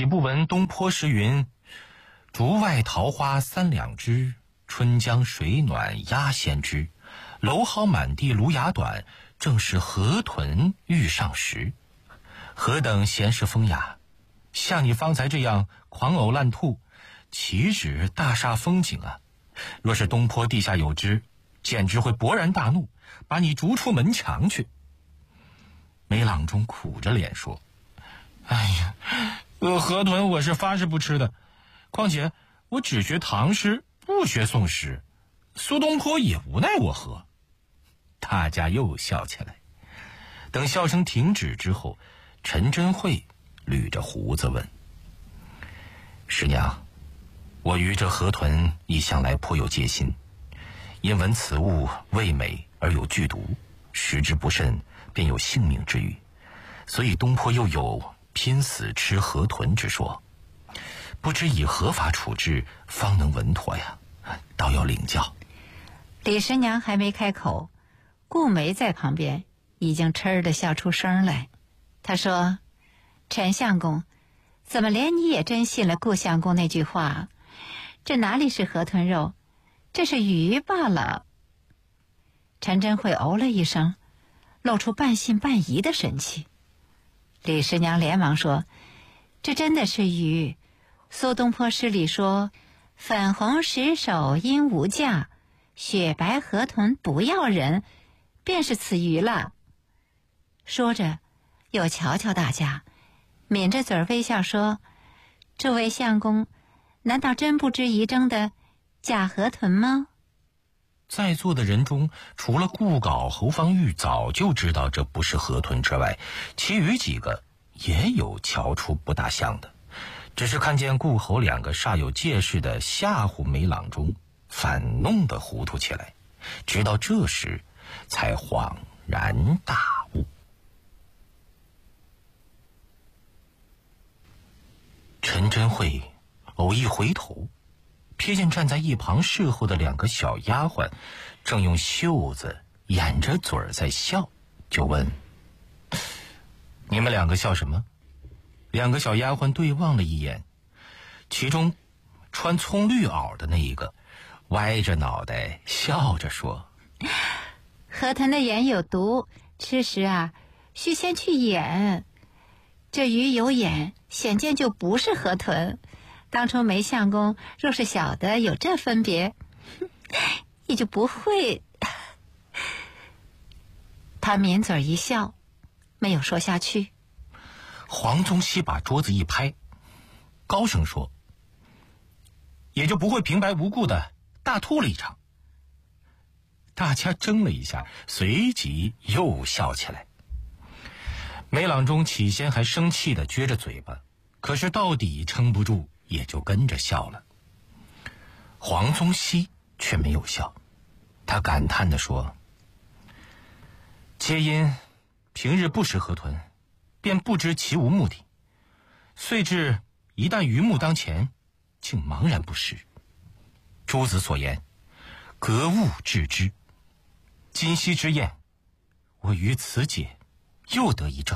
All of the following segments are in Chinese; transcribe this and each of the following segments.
岂不闻东坡诗云：竹外桃花三两枝，春江水暖鸭先知。蒌蒿满地芦芽短，正是河豚欲上时。何等闲适风雅，像你方才这样狂呕烂吐，岂止大煞风景啊！若是东坡地下有知，简直会勃然大怒，把你逐出门墙去。梅郎中苦着脸说：哎呀，河豚我是发誓不吃的，况且我只学唐诗，不学宋诗，苏东坡也无奈我何。大家又笑起来。等笑声停止之后，陈真慧捋着胡子问：师娘，我于这河豚一向来颇有戒心，因闻此物味美而有剧毒，食之不慎便有性命之虞，所以东坡又有拼死吃河豚之说，不知以何法处置方能稳妥呀？倒要领教。 李师娘还没开口，顾梅在旁边已经哧地笑出声来。她说：陈相公，怎么连你也真信了顾相公那句话？这哪里是河豚肉，这是鱼罢了。陈真慧哦了一声，露出半信半疑的神气。李师娘连忙说：这真的是鱼。苏东坡诗里说：粉红石首因无价，雪白河豚不要人，便是此鱼了。说着又瞧瞧大家，抿着嘴微笑说：这位相公难道真不知宜蒸的假河豚吗？ 在座的人中，除了顾杲、侯方域早就知道这不是河豚之外，其余几个也有瞧出不大像的，只是看见顾侯两个煞有介事的吓唬梅郎中，反弄得糊涂起来，直到这时才恍然大悟。陈真慧偶一回头，瞥见站在一旁侍候的两个小丫鬟正用袖子掩着嘴在笑，就问：你们两个笑什么？两个小丫鬟对望了一眼，其中穿葱绿袄的那一个歪着脑袋笑着说： 河豚的眼有毒，吃时须先去眼。这鱼有眼，显见就不是河豚。当初梅相公若是晓得有这分别，也就不会。他抿嘴一笑，没有说下去。 黄宗羲把桌子一拍，高声说：也就不会平白无故的大吐了一场。大家怔了一下，随即又笑起来。梅郎中起先还生气的撅着嘴巴，可是到底撑不住，也就跟着笑了。黄宗羲却没有笑，他感叹地说：皆因平日不食河豚，便不知其无目的，遂至一旦鱼目当前，竟茫然不食。诸子所言，格物致知。今夕之宴，我于此解又得一证。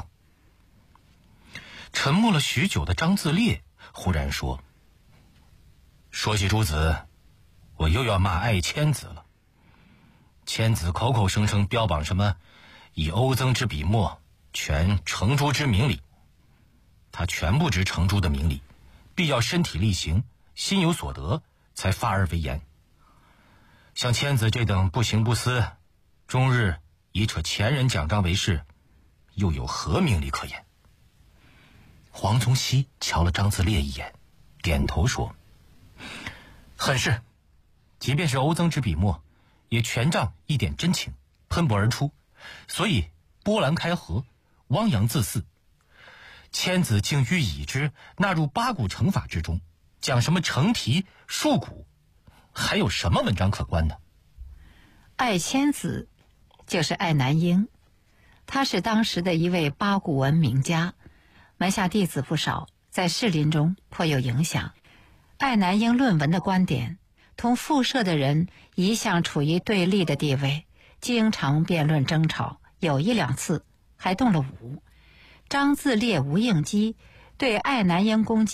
沉默了许久的张自烈忽然说：说起诸子，我又要骂爱千子了。千子口口声声标榜什么以欧曾之笔墨全程朱之明理，他全不知程朱的明理，必要身体力行，心有所得，才发而为言。像千子这等不行不思，终日以扯前人奖章为事，又有何明理可言？黄宗羲瞧了张自烈一眼，点头说：很是，即便是欧曾之笔墨，也全仗一点真情喷薄而出，所以波澜开合，汪洋自肆。千子竟欲以之纳入八股成法之中，讲什么成题数股，还有什么文章可观呢？ 爱千子就是爱南英，他是当时的一位八股文名家，门下弟子不少，在士林中颇有影响。爱南英论文的观点同复社的人一向处于对立的地位，经常辩论争吵，有一两次还动了武。张自烈、吴应基对爱南英攻击